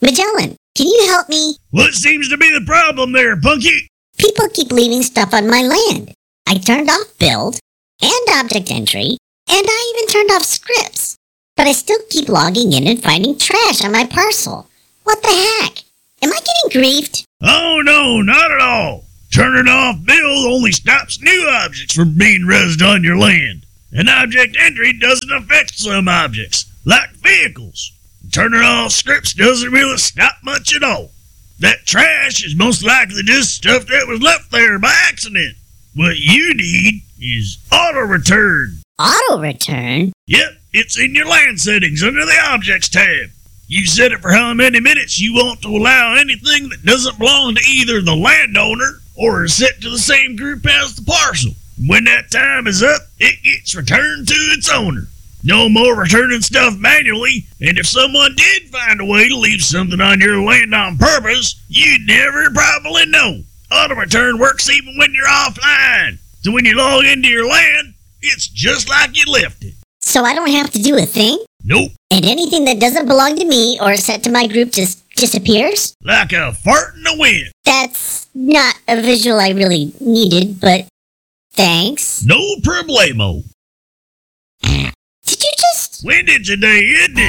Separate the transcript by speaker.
Speaker 1: Magellan, can you help me?
Speaker 2: What seems to be the problem there, Punky?
Speaker 1: People keep leaving stuff on my land. I turned off build and object entry, and I even turned off scripts. But I still keep logging in and finding trash on my parcel. What the heck? Am I getting griefed?
Speaker 2: Oh no, not at all. Turning off build only stops new objects from being rezzed on your land. And object entry doesn't affect some objects, like vehicles. Turning off scripts doesn't really stop much at all. That trash is most likely just stuff that was left there by accident. What you need is auto return.
Speaker 1: Auto return?
Speaker 2: Yep, it's in your land settings under the objects tab. You set it for how many minutes you want to allow anything that doesn't belong to either the landowner or is set to the same group as the parcel. When that time is up, it gets returned to its owner. No more returning stuff manually, and if someone did find a way to leave something on your land on purpose, you'd never probably know. Auto return works even when you're offline. So when you log into your land, it's just like you left it.
Speaker 1: So I don't have to do a thing?
Speaker 2: Nope.
Speaker 1: And anything that doesn't belong to me or is set to my group just disappears?
Speaker 2: Like a fart in the wind.
Speaker 1: That's not a visual I really needed, but thanks.
Speaker 2: No problemo.
Speaker 1: Did you just...
Speaker 2: Winded today, isn't it?